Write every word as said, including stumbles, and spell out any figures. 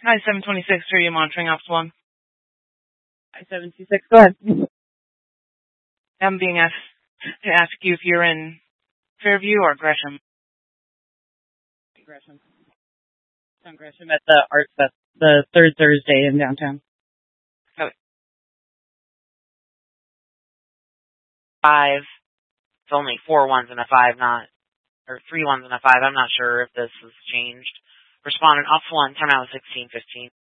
Hi, seven twenty-six, are you monitoring Ops one? Hi, seven two six, go ahead. I'm being asked to ask you if you're in Fairview or Gresham. Gresham. On Gresham at the Art Fest, the third Thursday in downtown. Oh. Five. It's only four ones and a five, not, or three ones and a five. I'm not sure if this has changed. Respondent Ops one, time out sixteen fifteen.